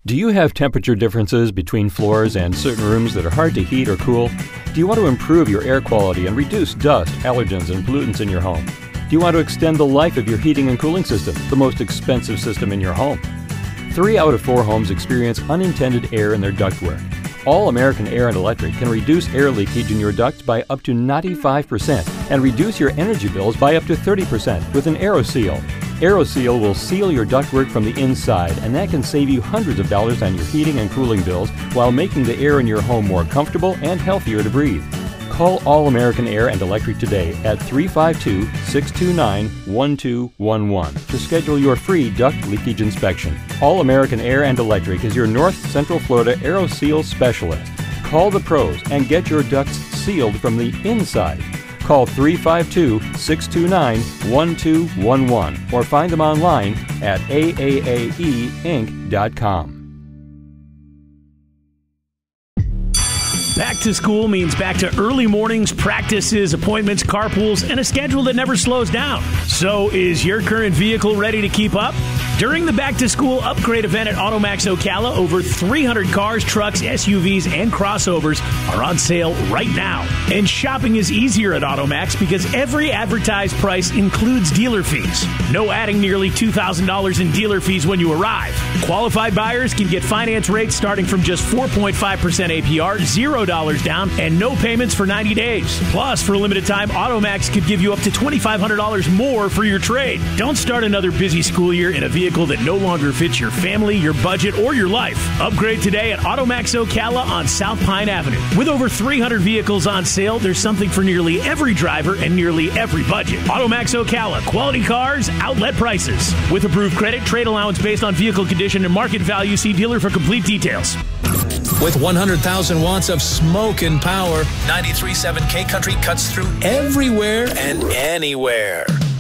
Do you have temperature differences between floors and certain rooms that are hard to heat or cool? Do you want to improve your air quality and reduce dust, allergens, and pollutants in your home? Do you want to extend the life of your heating and cooling system, the most expensive system in your home? 3 out of 4 homes experience unintended air in their ductwork. All American Air and Electric can reduce air leakage in your ducts by up to 95% and reduce your energy bills by up to 30% with an AeroSeal. AeroSeal will seal your ductwork from the inside, and that can save you hundreds of dollars on your heating and cooling bills while making the air in your home more comfortable and healthier to breathe. Call All American Air and Electric today at 352-629-1211 to schedule your free duct leakage inspection. All American Air and Electric is your North Central Florida AeroSeal specialist. Call the pros and get your ducts sealed from the inside. Call 352-629-1211 or find them online at aaaeinc.com. Back to school means back to early mornings, practices, appointments, carpools, and a schedule that never slows down. So is your current vehicle ready to keep up? During the Back to School Upgrade event at Automax Ocala, over 300 cars, trucks, SUVs, and crossovers are on sale right now. And shopping is easier at Automax because every advertised price includes dealer fees. No adding nearly $2,000 in dealer fees when you arrive. Qualified buyers can get finance rates starting from just 4.5% APR, $0 down, and no payments for 90 days. Plus, for a limited time, Automax could give you up to $2,500 more for your trade. Don't start another busy school year in a vehicle that no longer fits your family, your budget, or your life. Upgrade today at Automax Ocala on South Pine Avenue. With over 300 vehicles on sale, there's something for nearly every driver and nearly every budget. Automax Ocala, quality cars, outlet prices. With approved credit, trade allowance based on vehicle condition and market value. See dealer for complete details. With 100,000 watts of smoke and power, 93.7 K Country cuts through everywhere and anywhere.